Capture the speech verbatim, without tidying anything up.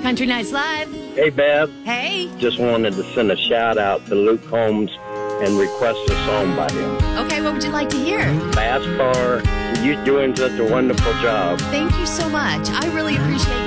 Country Nights Live. Hey, Bev. Hey. Just wanted to send a shout out to Luke Combs and request a song by him. Okay, what would you like to hear? Fast Car. You're doing such a wonderful job. Thank you so much. I really appreciate